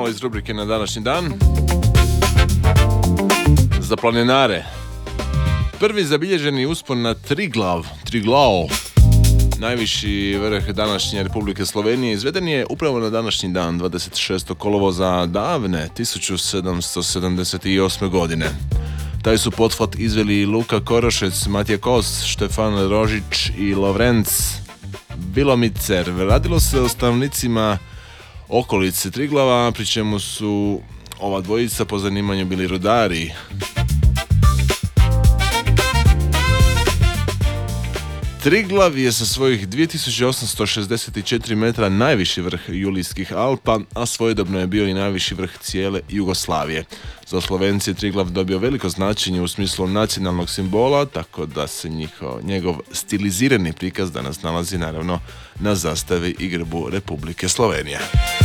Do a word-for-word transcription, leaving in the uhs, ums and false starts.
malo iz rubrike na današnji dan. Za planinare. Prvi zabilježeni uspon na Triglav, Triglav, najviši vrh današnje Republike Slovenije, izveden je upravo na današnji dan, dvadeset šestog kolovoza davne tisuću sedamsto sedamdeset osme. godine. Taj su pothvat izveli Luka Korošec, Matija Kos, Štefan Rožić i Lovrenc Bilomicer. Radilo se o stanovnicima okolice Triglava, pri čemu su ova dvojica po zanimanju bili rudari. Triglav je sa svojih dvije tisuće osamsto šezdeset četiri metra najviši vrh Julijskih Alpa, a svojedobno je bio i najviši vrh cijele Jugoslavije. Za Slovence je Triglav dobio veliko značenje u smislu nacionalnog simbola, tako da se njiho, njegov stilizirani prikaz danas nalazi naravno na zastavi i grbu Republike Slovenije.